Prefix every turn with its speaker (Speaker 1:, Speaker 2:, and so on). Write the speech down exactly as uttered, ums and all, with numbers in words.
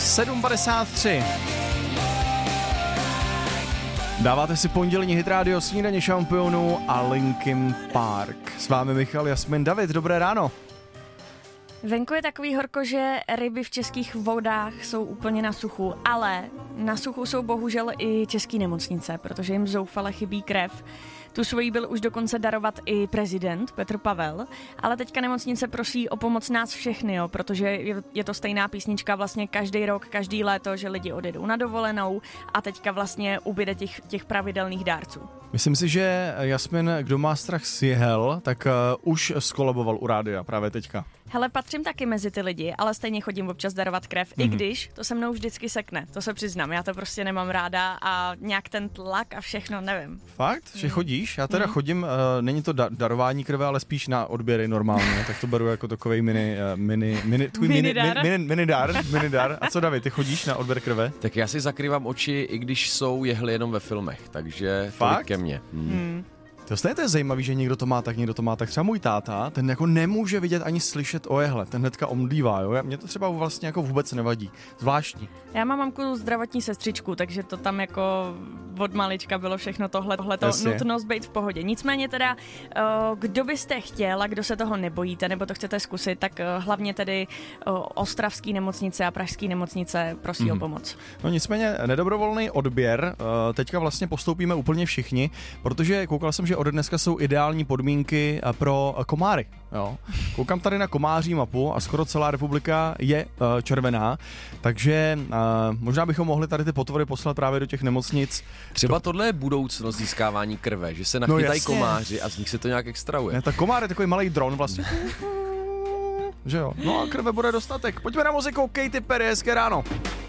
Speaker 1: sedm padesát tři. Dáváte si pondělní hit rádio Snídaně šampionů a Linkin Park. S vámi Michal, Jasmin, David, dobré ráno.
Speaker 2: Venku je takový horko, že ryby v českých vodách jsou úplně na suchu, ale na suchu jsou bohužel i české nemocnice, protože jim zoufale chybí krev. Tu svojí byl už dokonce darovat i prezident Petr Pavel, ale teďka nemocnice prosí o pomoc nás všechny, jo, protože je to stejná písnička vlastně každý rok, každý léto, že lidi odjedou na dovolenou a teďka vlastně ubyde těch, těch pravidelných dárců.
Speaker 1: Myslím si, že Jasmin, kdo má strach z jehel, tak uh, už skolaboval u rádia právě teďka.
Speaker 2: Hele, patřím taky mezi ty lidi, ale stejně chodím občas darovat krev, mm-hmm. i když to se mnou vždycky sekne, to se přiznám, já to prostě nemám ráda a nějak ten tlak a všechno, nevím.
Speaker 1: Fakt? Že mm. chodíš? Já teda mm. chodím, uh, není to da- darování krve, ale spíš na odběry normálně, tak to beru jako takovej mini, uh, mini, mini, tvůj mini, mini,
Speaker 2: dar.
Speaker 1: mini, mini dar, mini dar. A co David, ty chodíš na odběr krve?
Speaker 3: Tak já si zakrývám oči, i když jsou jehly jenom ve filmech, takže
Speaker 1: fakt?
Speaker 3: Ke mně. Mm.
Speaker 2: Mm.
Speaker 1: To je zajímavý, že někdo to má tak, někdo to má tak. Třeba můj táta, ten jako nemůže vidět ani slyšet o jehle, ten hnedka omdlívá, jo. Mně to třeba vlastně jako vůbec nevadí. Zvláštní.
Speaker 2: Já mám mamku zdravotní sestřičku, takže to tam jako od malička bylo všechno tohle, tohleto nutnost být v pohodě. Nicméně teda, kdo byste chtěl a kdo se toho nebojíte, nebo to chcete zkusit, tak hlavně tedy ostravský nemocnice a pražský nemocnice prosí mm. o pomoc.
Speaker 1: No nicméně nedobrovolný odběr teďka vlastně postoupíme úplně všichni, protože koukal jsem, že ode dneska jsou ideální podmínky pro komáry. Jo. Koukám tady na komáří mapu a skoro celá republika je uh, červená, takže uh, možná bychom mohli tady ty potvory poslat právě do těch nemocnic.
Speaker 3: Třeba tohle je budoucnost získávání krve, že se nachytají no komáři a z nich se to nějak extrahuje.
Speaker 1: Ne, tak komár je takový malý dron vlastně. Že jo? No a krve bude dostatek. Pojďme na muziku, Katy Perry, hezké ráno.